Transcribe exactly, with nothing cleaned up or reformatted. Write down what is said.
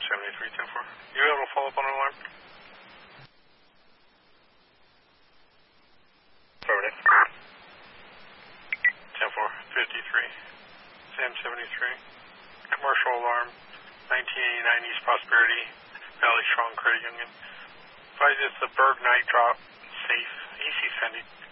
seventy-three, ten four. You able to follow up on an alarm? Affirmative. ten four, fifty-three. Sam seventy-three. Commercial alarm, nineteen eighty-nine East Prosperity, Valley Strong Credit Union. Advise it's the Berg night drop, safe, A C sending.